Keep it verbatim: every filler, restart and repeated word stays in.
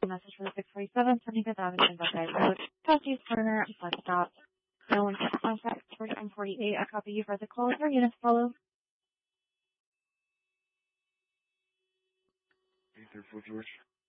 Message for the six forty-seven, seventy-fifth Avenue, Buckeye Road. Southeast corner, bus stop. No one can contact forty-one forty-eight. I copy you for the call. Your units follow. eight three four George.